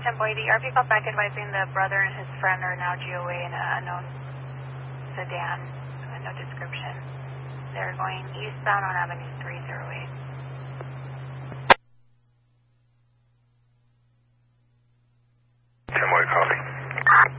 1080, RP called back advising the brother and his friend are now GOA in an unknown sedan, no description. They're going eastbound on Avenue 308.